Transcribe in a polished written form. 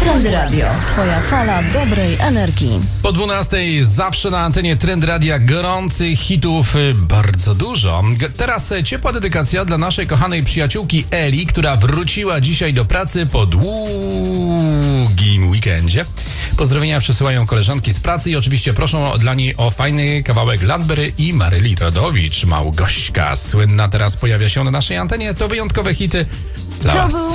Trend Radio. Twoja fala dobrej energii. Po 12 zawsze na antenie Trend Radia gorących hitów bardzo dużo. Teraz ciepła dedykacja dla naszej kochanej przyjaciółki Eli, która wróciła dzisiaj do pracy po długim weekendzie. Pozdrowienia przesyłają koleżanki z pracy i oczywiście proszą dla niej o fajny kawałek Landberry i Maryli Rodowicz. Małgośka słynna teraz pojawia się na naszej antenie. To wyjątkowe hity dla was.